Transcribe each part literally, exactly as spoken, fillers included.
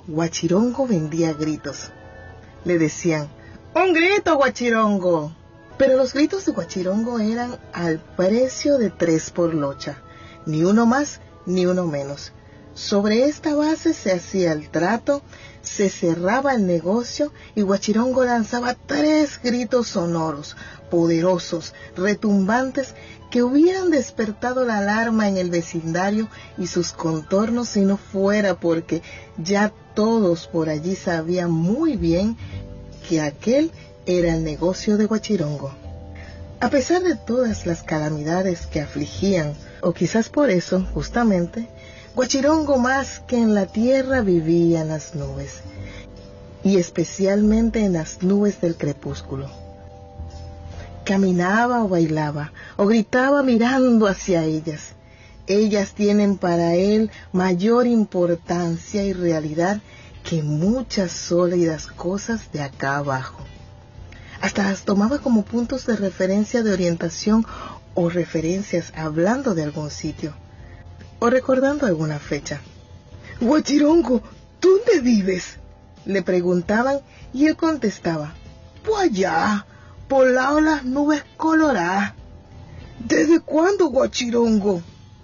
Guachirongo vendía gritos. Le decían, ¡un grito, Guachirongo! Pero los gritos de Guachirongo eran al precio de tres por locha, ni uno más ni uno menos. Sobre esta base se hacía el trato, se cerraba el negocio y Guachirongo lanzaba tres gritos sonoros, poderosos, retumbantes, que hubieran despertado la alarma en el vecindario y sus contornos si no fuera porque ya todos por allí sabían muy bien que aquel era el negocio de Guachirongo. A pesar de todas las calamidades que afligían, o quizás por eso, justamente, Guachirongo más que en la tierra vivía en las nubes, y especialmente en las nubes del crepúsculo. Caminaba o bailaba, o gritaba mirando hacia ellas. Ellas tienen para él mayor importancia y realidad que muchas sólidas cosas de acá abajo. Hasta las tomaba como puntos de referencia de orientación o referencias hablando de algún sitio o recordando alguna fecha. Guachirongo, ¿dónde vives?, le preguntaban y él contestaba, por allá, por lado de las nubes coloradas. ¿Desde cuándo, Guachirongo?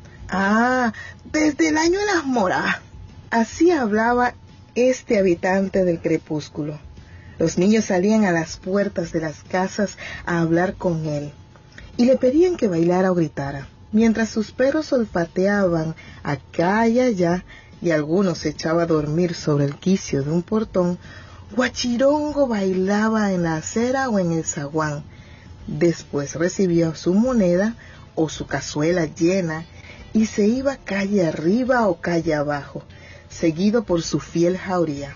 Ah, desde el año de las moras. Así hablaba este habitante del crepúsculo. Los niños salían a las puertas de las casas a hablar con él y le pedían que bailara o gritara, mientras sus perros olfateaban acá y allá y algunos se echaba a dormir sobre el quicio de un portón. Guachirongo bailaba en la acera o en el zaguán. Después recibía su moneda o su cazuela llena y se iba calle arriba o calle abajo, seguido por su fiel jauría.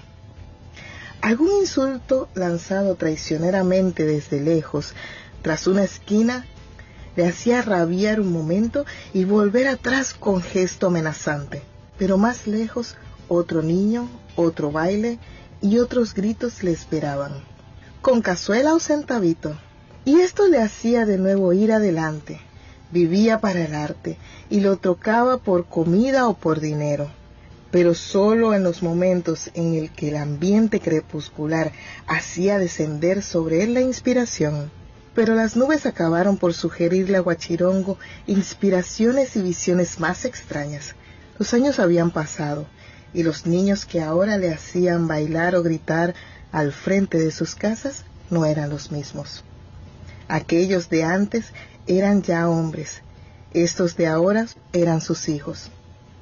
Algún insulto lanzado traicioneramente desde lejos, tras una esquina, le hacía rabiar un momento y volver atrás con gesto amenazante. Pero más lejos, otro niño, otro baile y otros gritos le esperaban, con cazuela o centavito. Y esto le hacía de nuevo ir adelante. Vivía para el arte y lo trocaba por comida o por dinero, pero solo en los momentos en el que el ambiente crepuscular hacía descender sobre él la inspiración. Pero las nubes acabaron por sugerirle a Guachirongo inspiraciones y visiones más extrañas. Los años habían pasado y los niños que ahora le hacían bailar o gritar al frente de sus casas no eran los mismos. Aquellos de antes eran ya hombres, estos de ahora eran sus hijos.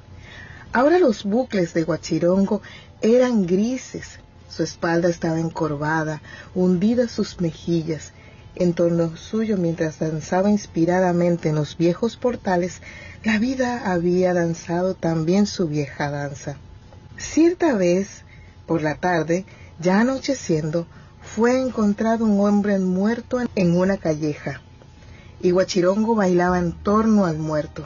Ahora los bucles de Guachirongo eran grises, su espalda estaba encorvada, hundidas sus mejillas. En torno suyo, mientras danzaba inspiradamente en los viejos portales, la vida había danzado también su vieja danza. Cierta vez, por la tarde, ya anocheciendo, fue encontrado un hombre muerto en una calleja, y Guachirongo bailaba en torno al muerto.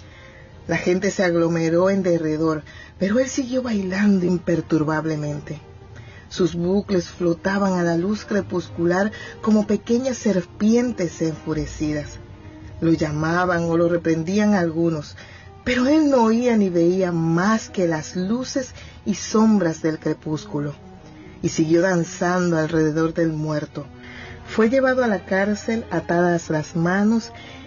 La gente se aglomeró en derredor, pero él siguió bailando imperturbablemente. Sus bucles flotaban a la luz crepuscular como pequeñas serpientes enfurecidas. Lo llamaban o lo reprendían algunos, pero él no oía ni veía más que las luces y sombras del crepúsculo, y siguió danzando alrededor del muerto. Fue llevado a la cárcel atadas las manos